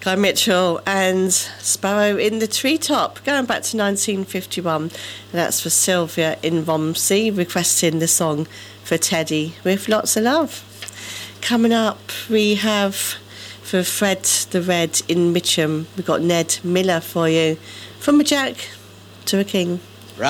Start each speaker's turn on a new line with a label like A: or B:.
A: Guy Mitchell and Sparrow in the Treetop, going back to 1951. And that's for Sylvia in Romsey, requesting the song for Teddy with lots of love. Coming up, we have for Fred the Red in Mitcham, we've got Ned Miller for you. From a Jack to a King.